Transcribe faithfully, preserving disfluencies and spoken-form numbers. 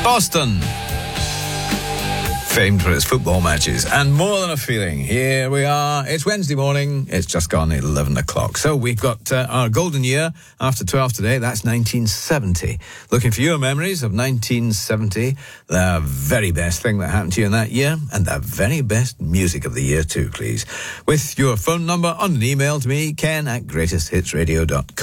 Boston, famed for its football matches, and More Than a Feeling. Here we are. It's Wednesday morning. It's just gone eleven o'clock. So we've got uh, our golden year after twelve today. That's nineteen seventy. Looking for your memories of nineteen seventy, the very best thing that happened to you in that year, and the very best music of the year too, please. With your phone number on an email to me, ken at greatest hits radio dot com.